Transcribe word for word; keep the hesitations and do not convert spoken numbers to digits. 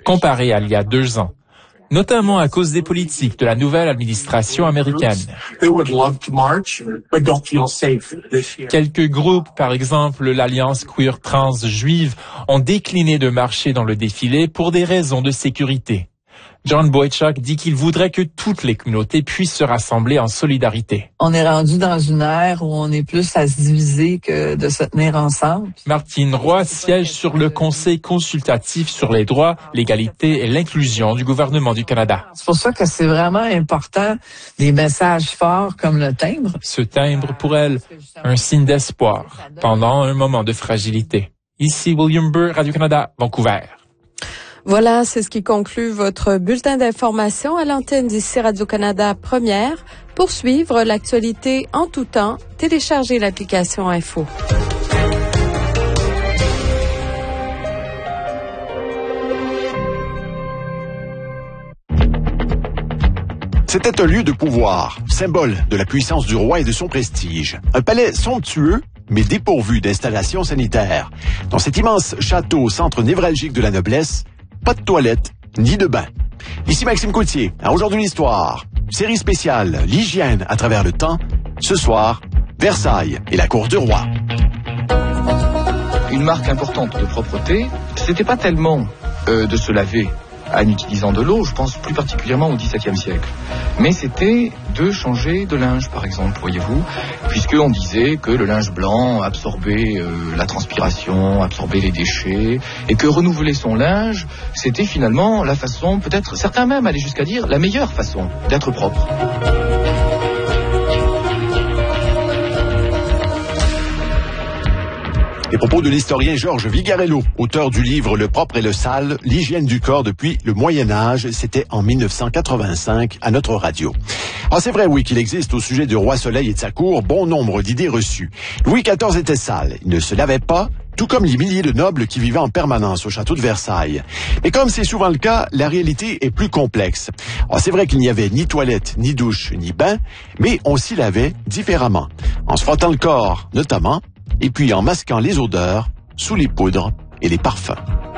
comparé à il y a deux ans, notamment à cause des politiques de la nouvelle administration américaine. Quelques groupes, par exemple l'Alliance queer trans juive, ont décliné de marcher dans le défilé pour des raisons de sécurité. John Boychuk dit qu'il voudrait que toutes les communautés puissent se rassembler en solidarité. On est rendu dans une ère où on est plus à se diviser que de se tenir ensemble. Martine Roy siège sur le Conseil consultatif sur les droits, l'égalité et l'inclusion du gouvernement du Canada. C'est pour ça que c'est vraiment important, des messages forts comme le timbre. Ce timbre, pour elle, un signe d'espoir pendant un moment de fragilité. Ici William Burr, Radio-Canada, Vancouver. Voilà, c'est ce qui conclut votre bulletin d'information à l'antenne d'ici Radio-Canada Première. Pour suivre l'actualité en tout temps, téléchargez l'application Info. C'était un lieu de pouvoir, symbole de la puissance du roi et de son prestige. Un palais somptueux, mais dépourvu d'installations sanitaires. Dans cet immense château, centre névralgique de la noblesse, pas de toilette, ni de bain. Ici Maxime Coutier, à Aujourd'hui l'Histoire. Série spéciale, l'hygiène à travers le temps. Ce soir, Versailles et la cour du roi. Une marque importante de propreté, c'était pas tellement euh, de se laver en utilisant de l'eau, je pense plus particulièrement au dix-septième siècle. Mais c'était de changer de linge, par exemple, voyez-vous, puisqu'on disait que le linge blanc absorbait euh, la transpiration, absorbait les déchets, et que renouveler son linge, c'était finalement la façon, peut-être, certains même allaient jusqu'à dire, la meilleure façon d'être propre. Les propos de l'historien Georges Vigarello, auteur du livre Le propre et le sale, l'hygiène du corps depuis le Moyen-Âge, c'était en mille neuf cent quatre-vingt-cinq à notre radio. Ah, c'est vrai, oui, qu'il existe au sujet du roi Soleil et de sa cour bon nombre d'idées reçues. Louis quatorze était sale, il ne se lavait pas, tout comme les milliers de nobles qui vivaient en permanence au château de Versailles. Mais comme c'est souvent le cas, la réalité est plus complexe. Ah, c'est vrai qu'il n'y avait ni toilette, ni douche, ni bain, mais on s'y lavait différemment. En se frottant le corps, notamment, et puis en masquant les odeurs sous les poudres et les parfums.